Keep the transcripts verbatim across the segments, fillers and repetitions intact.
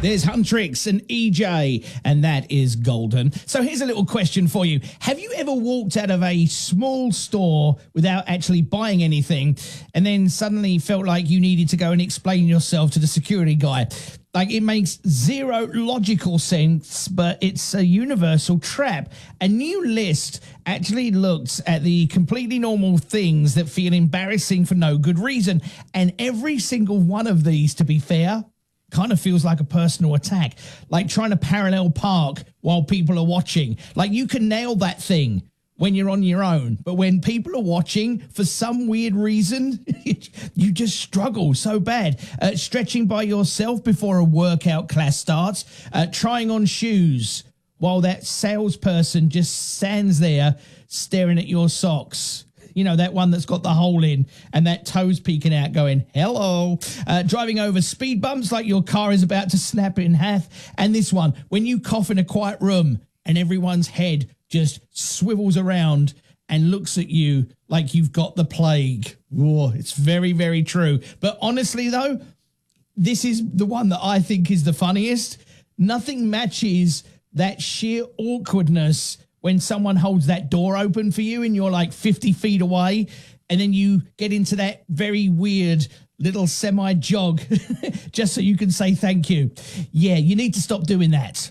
There's Huntrix and E J, and that is golden. So here's a little question for you. Have you ever walked out of a small store without actually buying anything and then suddenly felt like you needed to go and explain yourself to the security guy? Like, it makes zero logical sense, but it's a universal trap. A new list actually looks at the completely normal things that feel embarrassing for no good reason. And every single one of these, to be fair, kind of feels like a personal attack, like trying to parallel park while people are watching. Like, you can nail that thing when you're on your own, but when people are watching, for some weird reason, you just struggle so bad. Uh, stretching by yourself before a workout class starts, uh, trying on shoes while that salesperson just stands there staring at your socks. You know, that one that's got the hole in and that toe's peeking out going, hello. Uh, driving over speed bumps like your car is about to snap in half. And this one, when you cough in a quiet room and everyone's head just swivels around and looks at you like you've got the plague. Whoa, it's very, very true. But honestly, though, this is the one that I think is the funniest. Nothing matches that sheer awkwardness when someone holds that door open for you and you're like fifty feet away, and then you get into that very weird little semi-jog just so you can say thank you. Yeah, you need to stop doing that.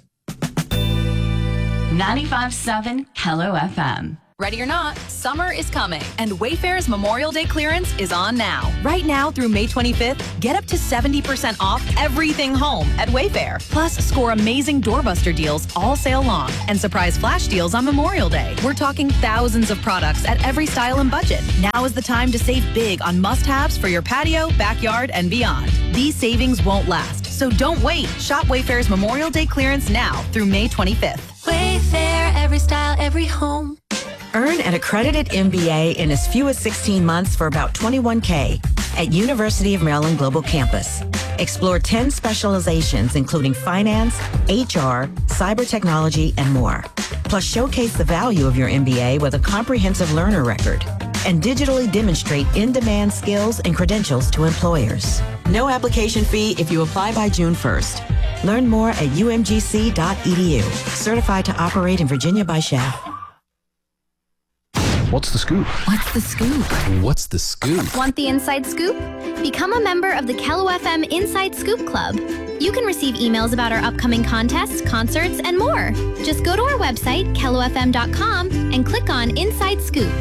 ninety-five point seven Hello F M. Ready or not, summer is coming, and Wayfair's Memorial Day clearance is on now. Right now through May twenty-fifth, get up to seventy percent off everything home at Wayfair. Plus, score amazing doorbuster deals all sale long and surprise flash deals on Memorial Day. We're talking thousands of products at every style and budget. Now is the time to save big on must-haves for your patio, backyard, and beyond. These savings won't last, so don't wait. Shop Wayfair's Memorial Day clearance now through May twenty-fifth. Wayfair, every style, every home. Earn an accredited M B A in as few as sixteen months for about twenty-one K at University of Maryland Global Campus. Explore ten specializations, including finance, H R, cyber technology, and more. Plus, showcase the value of your M B A with a comprehensive learner record and digitally demonstrate in-demand skills and credentials to employers. No application fee if you apply by June first. Learn more at U M G C dot E D U. Certified to operate in Virginia by S H A F. What's the scoop? What's the scoop? What's the scoop? Want the inside scoop? Become a member of the Kello F M Inside Scoop Club. You can receive emails about our upcoming contests, concerts, and more. Just go to our website, kello f m dot com, and click on Inside Scoop.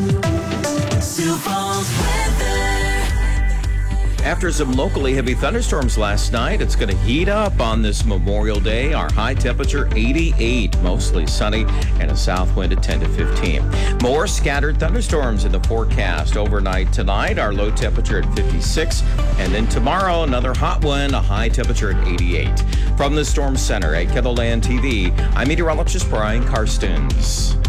Sioux Falls weather. After some locally heavy thunderstorms last night, it's going to heat up on this Memorial Day. Our high temperature eighty-eight, mostly sunny, and a south wind at ten to fifteen. More scattered thunderstorms in the forecast overnight tonight. Our low temperature at fifty-six, and then tomorrow another hot one, a high temperature at eighty-eight. From the Storm Center at KELOLAND T V, I'm meteorologist Brian Karstens.